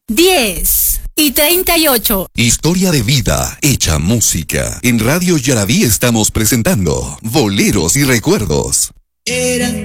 10:38. Historia de vida hecha música. En Radio Yaraví estamos presentando Boleros y Recuerdos. Era